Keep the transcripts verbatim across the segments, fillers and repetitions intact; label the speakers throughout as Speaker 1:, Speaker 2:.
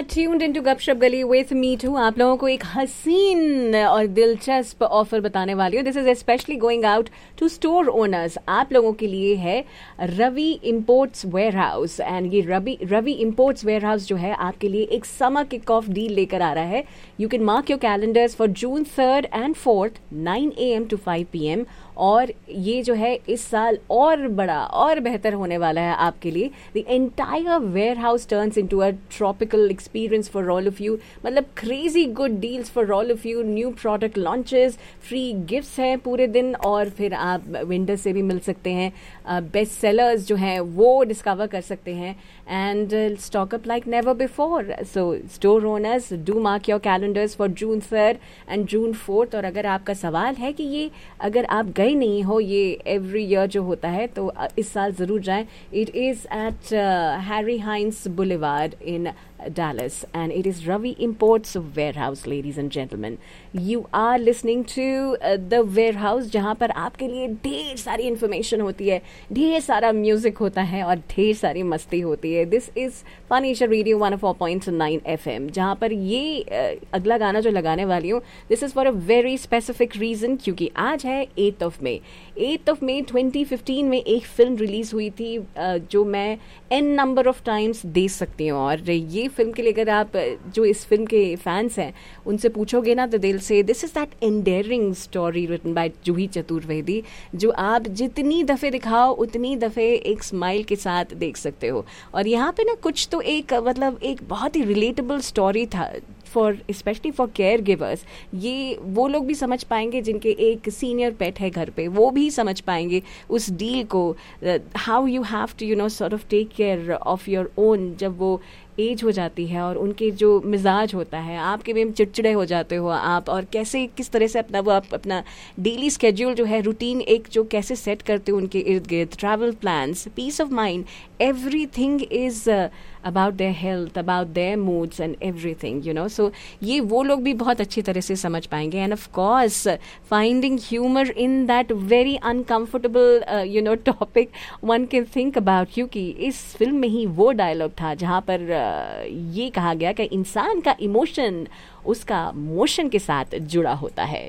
Speaker 1: tuned into गपशप गली with me too. आप लोगों को एक हसीन और दिलचस्प ऑफर बताने वाली हूँ. This is especially going out to store owners. आप लोगों के लिए है रवि इम्पोर्ट्स वेयरहाउस एंड ये रवि रवि इम्पोर्ट्स वेयरहाउस जो है आपके लिए एक समर किक ऑफ डील लेकर आ रहा है. You can mark your calendars for June third and fourth nine A M to five P M. और ये जो है इस साल और बड़ा और बेहतर होने वाला है आपके लिए. The entire ware house turns into a tropical experience for all of you. मतलब crazy good deals for all of you. New product launches, free gifts हैं पूरे दिन, और फिर आप विंडो से भी मिल सकते हैं. बेस्ट सेलर्स जो हैं वो डिस्कवर कर सकते हैं and stock up like never before. So store owners, do mark your calendars for June third and June fourth. और अगर आपका सवाल है कि ये अगर आप गए नहीं हो, ये एवरी ईयर जो होता है, तो इस साल जरूर जाएं. It is eight Harry हाइंस boulevard in Dallas, and it is Ravi Imports Warehouse, ladies and gentlemen. You are listening to uh, the warehouse, जहाँ पर आपके लिए ढेर सारी information होती है, ढेर सारा music होता है और ढेर सारी मस्ती होती है. This is Fun Asia Radio one oh four point nine F M, जहाँ पर ये uh, अगला गाना जो लगाने वाली हूँ, this is for a very specific reason, क्योंकि आज है eighth of May. eighth of May twenty fifteen में एक फिल्म रिलीज हुई थी uh, जो मैं n number of times देख सकती हूँ. और ये फिल्म के लिए अगर आप जो इस फिल्म के फैंस हैं उनसे पूछोगे ना, तो दिल से this is that एंडेयरिंग story written by जूही चतुर्वेदी, जो आप जितनी दफ़े दिखाओ उतनी दफ़े एक स्माइल के साथ देख सकते हो. और यहाँ पे ना कुछ तो एक मतलब एक बहुत ही रिलेटेबल स्टोरी था for specially for care givers. ये वो लोग भी समझ पाएंगे जिनके एक सीनियर पेट है घर पे, वो भी समझ पाएंगे उस डील को, how you have to you know sort of take care of your own जब वो एज हो जाती है, और उनके जो मिजाज होता है, आपके भी चिड़चिड़े हो जाते हो आप, और कैसे किस तरह से अपना वो आप अपना डेली स्केड्यूल जो है, रूटीन एक जो कैसे सेट करते हो उनके इर्द गिर्द, travel plans, piece of mind, everything is about their health, about their moods and everything, you know. सो ये वो लोग भी बहुत अच्छी तरह से समझ पाएंगे. End of course finding humour in that very uncomfortable you know topic one can think about, क्योंकि इस फिल्म में ही वो डायलॉग था जहाँ पर uh, ये कहा गया कि इंसान का इमोशन उसका मोशन के साथ जुड़ा होता है.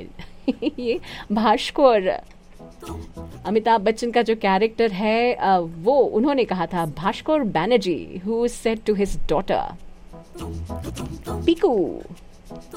Speaker 1: ये भास्कर, अमिताभ बच्चन का जो कैरेक्टर है वो उन्होंने कहा था, Bhaskar Banerjee, who said to his daughter Piku.